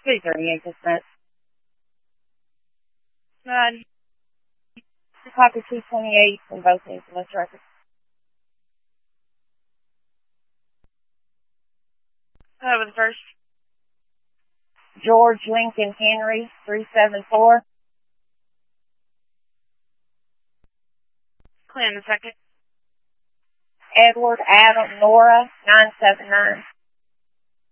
238 dismissed. Copy 228 in both names in this record. Over the first. George Lincoln Henry, 374. Clear in the second. Edward Adam Nora, 979.